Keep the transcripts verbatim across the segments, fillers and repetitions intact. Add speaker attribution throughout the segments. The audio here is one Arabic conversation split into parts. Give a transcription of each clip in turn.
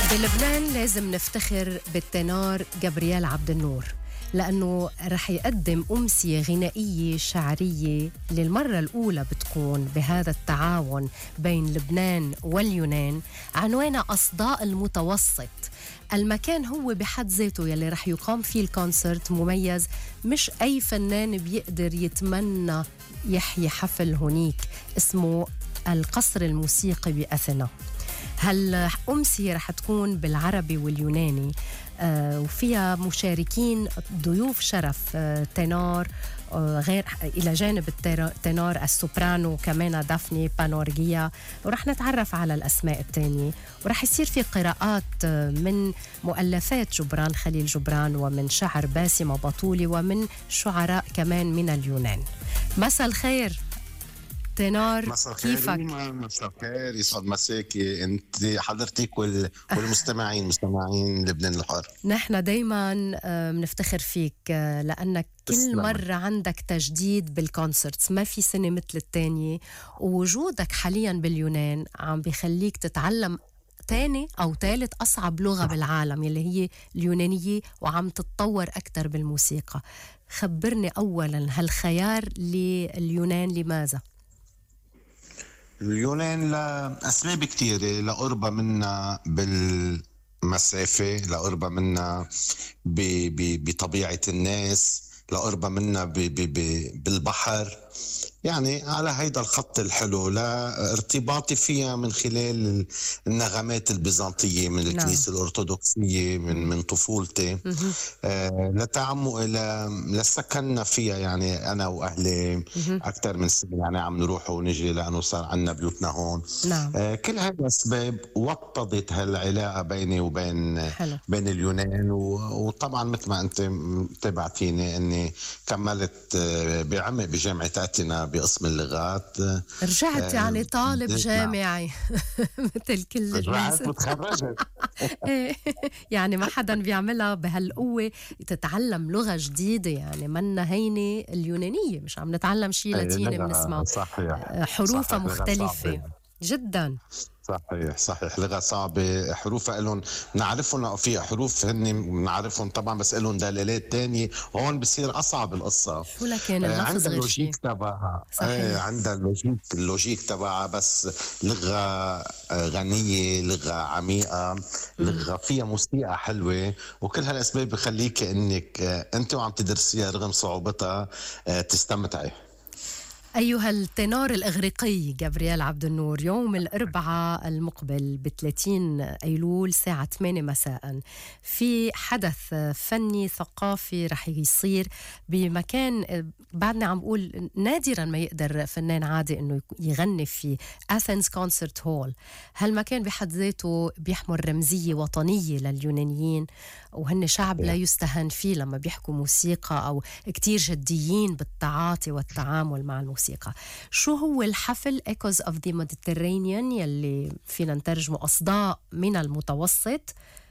Speaker 1: بلبنان لازم نفتخر بالتنار جابرييل عبد النور، لأنه رح يقدم أمسية غنائية شعرية للمرة الأولى بتكون بهذا التعاون بين لبنان واليونان، عنوانها أصداء المتوسط. المكان هو بحد ذاته يلي رح يقام فيه الكونسرت مميز، مش أي فنان بيقدر يتمنى يحيي حفل هنيك، اسمه القصر الموسيقي بأثينا. هالأمسية رح تكون بالعربي واليوناني، آه وفيها مشاركين ضيوف شرف، آه تنار، آه غير إلى جانب التنار السوبرانو كمان دافني بانورجيا، ورح نتعرف على الأسماء التانية، ورح يصير في قراءات آه من مؤلفات جبران خليل جبران، ومن شعر باسمة بطولي، ومن شعراء كمان من اليونان. مساء الخير تنار، كيفك؟
Speaker 2: مساء الخير، يسعد مساكي انت حضرتك وال... والمستمعين مستمعين لبنان الحر.
Speaker 1: نحن دايما بنفتخر فيك لأنك كل مرة عندك تجديد بالكونسرتس، ما في سنة مثل التانية، ووجودك حاليا باليونان عم بيخليك تتعلم تاني أو ثالث أصعب لغة بالعالم اللي هي اليونانية، وعم تتطور أكتر بالموسيقى. خبرني أولا، هالخيار لليونان لماذا؟
Speaker 2: اليونان لأسباب كتيرة، لقربة منا بالمسافة، لقربة منا بطبيعة الناس، لقربة منا بالبحر، يعني على هيدا الخط الحلو، لارتباطي فيها من خلال النغمات البيزنطية من الكنيسة نعم. الأرثوذكسية من من طفولتي، آه لتعمق لسكننا فيها، يعني أنا وأهلي أكثر من سنة، يعني عم نروح ونجي لأنه صار عنا بيوتنا هون نعم. آه كل هذه الأسباب وطدت هالعلاقة بيني وبين حلو. بين اليونان، وطبعا مثل ما أنت تابعتيني أني كملت آه بعمق بجامعة أثينا بقسم اللغات،
Speaker 1: رجعت يعني طالب جامعي مثل كل الناس.
Speaker 2: متخرجت
Speaker 1: يعني ما حدا بيعملها بهالقوة، تتعلم لغة جديدة، يعني منا هينة اليونانية، مش عم نتعلم شيء لاتيني بنسمع حروفها مختلفة جدا.
Speaker 2: صحيح صحيح لغة صعبة، حروفها لهم نعرفهم، في حروف هن نعرفهم طبعا بس لهم دلالات تانية، هون بصير أصعب القصة.
Speaker 1: شو لكن اللفظ غير شيء
Speaker 2: تبعها، آه عندها اللوجيك اللوجيك تبعها، بس لغة غنية، لغة عميقة، لغة فيها موسيقى حلوة، وكل هالأسباب بخليك إنك أنت وعم تدرسيها رغم صعوبتها تستمتعي.
Speaker 1: أيها التنار الإغريقي جابرييل عبد النور، يوم الأربعاء المقبل بثلاثين أيلول الساعة ثمانية مساء في حدث فني ثقافي رح يصير بمكان بعدنا عم بقول نادرا ما يقدر فنان عادي إنه يغني في أثينز كونسرت هول. هالمكان بحد ذاته بيحمل رمزية وطنية لليونانيين، وهن شعب لا يستهان فيه لما بيحكوا موسيقى، أو كتير جديين بالتعاطي والتعامل مع الموسيقى. شو هو الحفل Echoes of the Mediterranean يلي فينا نترجمه أصداء من المتوسط؟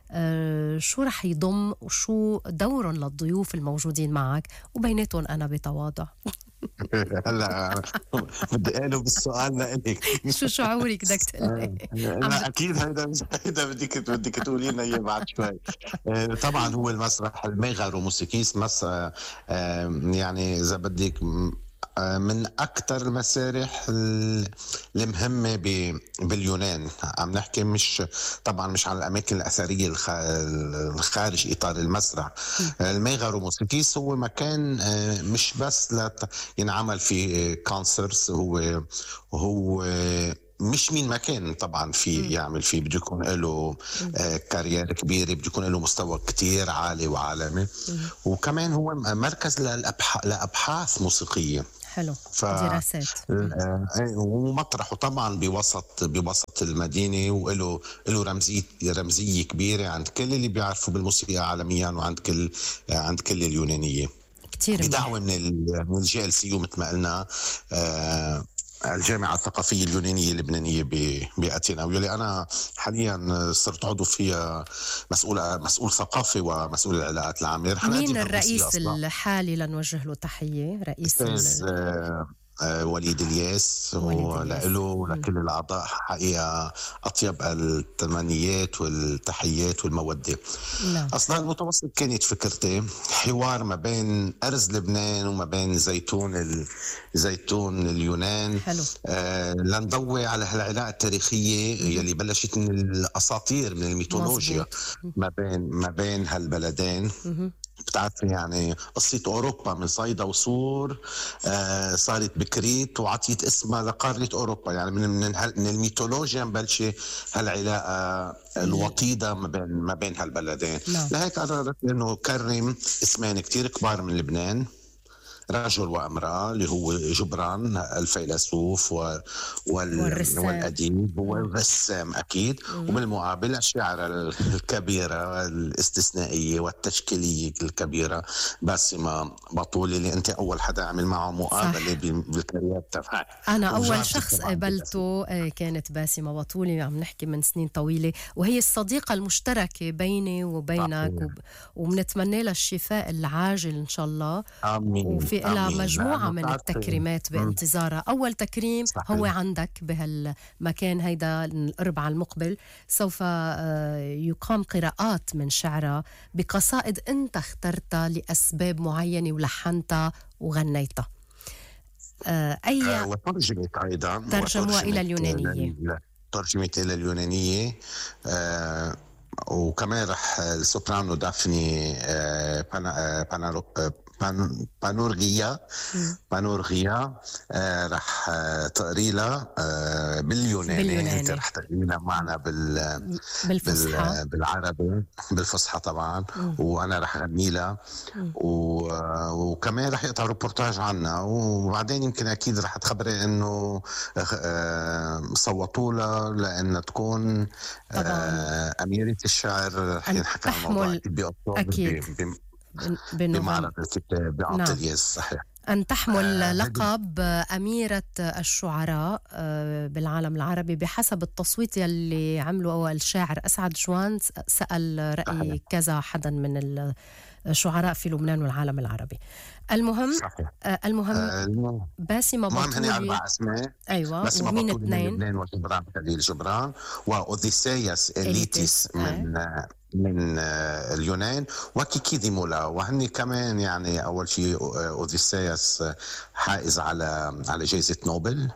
Speaker 1: أه شو رح يضم وشو دور للضيوف الموجودين معك، وبيناتهم أنا بتواضع.
Speaker 2: هلا بدي أقوله بالسؤال لإلك
Speaker 1: شو شعورك بدك تقلي؟
Speaker 2: لا أكيد هيدا هيدا بدك بدك تقولي لنا إياه بعد شوي. طبعا هو المسرح الميغارو موسيقيس، مسرح يعني إذا بدك من أكتر المسارح المهمة باليونان. عم نحكي مش طبعا مش عن الأماكن الأثرية الخارج إطار المسرح. الميغارو موسيقيس هو مكان مش بس ينعمل فيه كونسرتس، هو هو مش مين مكان طبعا في يعمل فيه، بده يكون له آه كارير كبيرة، بده يكون له مستوى كتير عالي وعالمي، وكمان هو مركز للأبح... لأبحاث موسيقية.
Speaker 1: حلو. ف... دراسات
Speaker 2: آه ومطرحه طبعا بوسط بوسط المدينة، وله له رمزية رمزية كبيرة عند كل اللي بيعرفوا بالموسيقى عالميا، وعند كل آه عند كل اليونانية
Speaker 1: كتير
Speaker 2: بدعوة من من الجي ال سي يو مثل ما قلنا، آه الجامعة الثقافية اليونانية اللبنانية بأثينا، واللي أنا حاليا صرت عضو فيها، مسؤول مسؤول ثقافي ومسؤول العلاقات العامة.
Speaker 1: مين الرئيس الحالي لنوجه له تحية؟ رئيس
Speaker 2: ال... آه، وليد الياس،
Speaker 1: وليد الياس.
Speaker 2: ولإله ولكل الأعضاء حقيقة أطيب التمنيات والتحيات والمودة.
Speaker 1: نعم.
Speaker 2: أصلا المتوسط كانت فكرتي حوار ما بين أرز لبنان وما بين زيتون ال... زيتون اليونان.
Speaker 1: حلو.
Speaker 2: آه لنضوي على هالعلاقة التاريخية يلي بلشت من الأساطير، من الميثولوجيا،
Speaker 1: مظبوط.
Speaker 2: ما بين ما بين هالبلدين.
Speaker 1: مهم.
Speaker 2: بتعرفي يعني قصة أوروبا من صيدا وصور آه صارت بكريت وعطيت اسمها لقارة أوروبا، يعني من من, من الميثولوجيا مبلشة هالعلاقة الوطيدة ما بين ما بين هالبلدين.
Speaker 1: نعم.
Speaker 2: لهيك قررت إنه كرم اسمين كتير كبار من لبنان، رجل وامرأة، اللي هو جبران الفيلسوف و... وال...
Speaker 1: والرسام.
Speaker 2: والأديب والرسام أكيد، وبالمقابل الشاعرة الكبيرة الاستثنائية والتشكيلية الكبيرة باسمة بطولي، اللي أنت أول حدا عمل معه مقابلة بالكارير تبعك.
Speaker 1: أنا أول شخص قابلته كانت باسمة بطولي، عم نحكي من سنين طويلة، وهي الصديقة المشتركة بيني وبينك، وب... وبنتمنى لها الشفاء العاجل إن شاء الله.
Speaker 2: آمين.
Speaker 1: وفي لها مجموعة من التكريمات بانتظارها. أول تكريم صحيح. هو عندك بهالمكان هيدا الأربعاء المقبل، سوف يقام قراءات من شعرها بقصائد أنت اخترتها لأسباب معينة ولحنتها وغنيتها. أي
Speaker 2: وترجمت أيضا،
Speaker 1: ترجموها إلى اليونانية،
Speaker 2: ترجمت إلى اليونانية. أه وكمان رح السوبرانو دافني أه بانا بانا بان بانورغيا بانورغيا آه رح تقري لها آه باليوناني. باليوناني انت رح تقري لها معنا بال بالفصحى بالعربي بالفصحى طبعا. مم. وانا رح اغني لها و... وكمان رح يقطع ريبورتاج عنا، وبعدين يمكن اكيد رح تخبري انه آه صوتوا لها لان تكون آه اميرة الشعر. رح ينحكى عن الموضوع
Speaker 1: اكيد
Speaker 2: بمعرض الكتاب بأنطلياس. صحيح.
Speaker 1: أن تحمل آه لقب أميرة الشعراء بالعالم العربي بحسب التصويت يلي عمله الشاعر أسعد جوان. سأل رأي صحيح. كذا حدا من الشعراء في لبنان والعالم العربي. المهم صحيح. المهم آه باسمة بطولي.
Speaker 2: المهم هني أربع أسماء.
Speaker 1: أيوة. باسمة بطولي
Speaker 2: من لبنان، وجبران خليل جبران، وأوديسياس إليتيس من آه. من اليونان، وكيكيدي مولا. وهني كمان يعني أول شيء أوديسياس حائز على على جائزة نوبل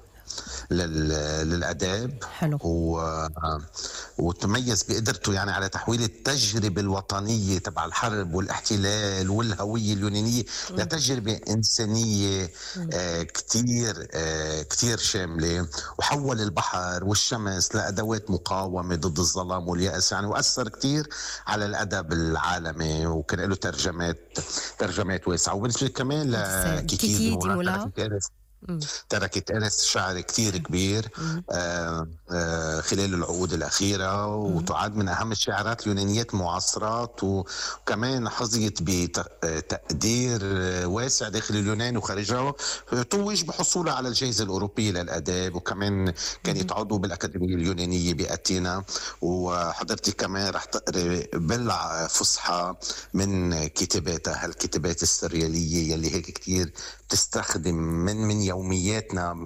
Speaker 2: للأداب.
Speaker 1: حلو.
Speaker 2: و... وتميز بقدرته يعني على تحويل التجربة الوطنية تبع الحرب والاحتلال والهوية اليونانية م. لتجربة إنسانية آه كتير آه كتير شاملة، وحول البحر والشمس لأدوات مقاومة ضد الظلام واليأس يعني، وأثر كتير على الأدب العالمي، وكان له ترجمات ترجمات واسعة. وبالنسبة كمان لكيكيدي مولا تركت إرث شعر كتير كبير آه آه خلال العقود الأخيرة، وتعد من أهم الشاعرات اليونانيات المعاصرات، وكمان حظيت بتقدير واسع داخل اليونان وخارجها. توج بحصولها على الجائزة الأوروبية للأداب، وكمان كانت عضو بالأكاديمية اليونانية بأثينا. وحضرتي كمان رح تقري بالفصحى من كتاباتها، هالكتابات السريالية يلي هيك كتير تستخدم من من يومياتنا،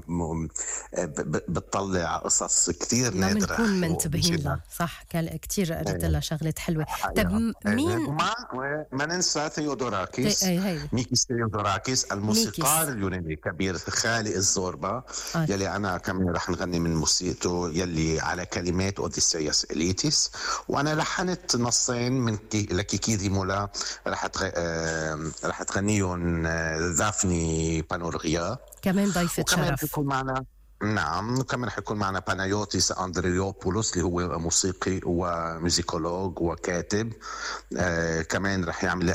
Speaker 2: بتطلع قصص كتير نادرة
Speaker 1: ما بنكون منتبهين لها. صح، كتير قريت لها شغلات حلوة. طب مين
Speaker 2: وما, ما ننسى ثيودوراكيس، ميكيس ثيودوراكيس الموسيقار اليوناني الكبير، خالق الزوربا آه. يلي أنا كمان رح نغني من موسيقته يلي على كلمات أوديسياس إليتيس، وأنا لحنت نصين من كي... لكيكيدي مولا رح تغ... آه... رح تغنيهم دافني بانورغيا،
Speaker 1: كمان ضيفة
Speaker 2: وكمان
Speaker 1: شرف.
Speaker 2: حيكون معنا نعم كمان حيكون معنا بانايوتيس أندريوبولوس اللي هو موسيقي وموسيكولوج وكاتب. آه كمان رح يعمل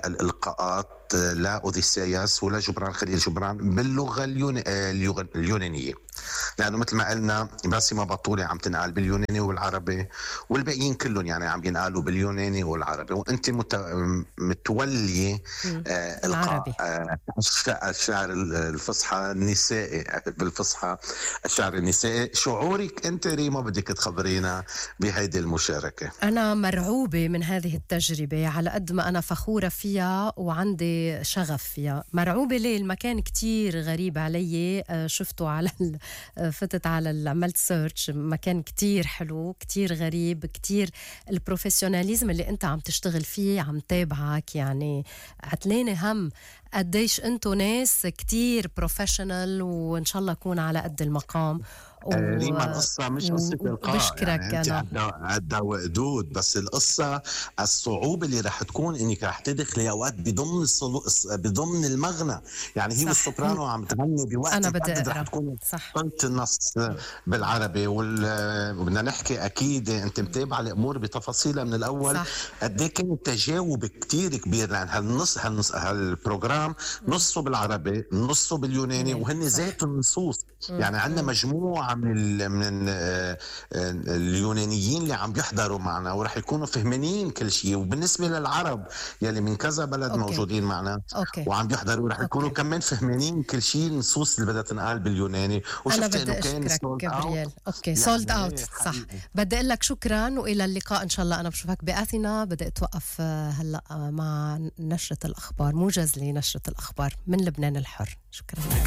Speaker 2: الإلقاءات لا أوديسياس ولا جبران خليل جبران باللغة اليون... اليونانية. لأنه مثل ما قلنا باسمة بطولة عم تنقال باليوناني والعربي، والباقيين كلهم يعني عم ينقالوا باليوناني والعربي، وأنت مت... متولي آه
Speaker 1: العربي.
Speaker 2: آه الشعر الفصحى النسائي، بالفصحى الشعر النسائي. شعورك أنت ريما بدك تخبرينا بهيدي المشاركة؟
Speaker 1: أنا مرعوبة من هذه التجربة على قد ما أنا فخورة فيها وعندي شغف فيها. مرعوبة ليه؟ المكان كتير غريب علي، شفته على فتت على عملت سيرش، مكان كتير حلو كتير غريب، كتير البروفيسيوناليزم اللي أنت عم تشتغل فيه عم تابعك، يعني عتلاني هم قديش أنتو ناس كتير بروفيشنال، وإن شاء الله أكون على قد المقام.
Speaker 2: و... ريما القصة مش قصة إلقاء،
Speaker 1: وبشكرك
Speaker 2: يعني أنت
Speaker 1: أنا
Speaker 2: عدى وقدود، بس القصة الصعوبة اللي رح تكون إنك رح تدخلي أوقات بضمن الصلو... بضمن المغنى، يعني هي والسوبرانو عم تغني بوقت
Speaker 1: أنا بدي
Speaker 2: محدد، رح
Speaker 1: أقرأ
Speaker 2: تكون
Speaker 1: صح
Speaker 2: قلت النص بالعربي. وبدنا نحكي أكيد أنت متابعة الأمور بتفاصيلها من الأول. قد إيه كان التجاوب كتير كبير، لأن هالنص هالنص هالبروجرام نصه بالعربي نصه باليوناني، وهن ذات النصوص. يعني عندنا مجموعة من ال من ال اليونانيين اللي عم بيحضروا معنا، ورح يكونوا فهمانين كل شيء. وبالنسبة للعرب يلي من كذا بلد أوكي. موجودين معنا أوكي. وعم بيحضروا، رح يكونوا كمان فهمانين كل شيء، النصوص اللي بدها تنقال باليوناني.
Speaker 1: وشفت إنه كان سولد أوت. أوكي سولد أوت صح. بدي أقول لك شكرا وإلى اللقاء إن شاء الله. أنا بشوفك بأثينا. بدي أتوقف هلأ مع نشرة الأخبار، موجز لنشرة الأخبار من لبنان الحر. شكرا لك.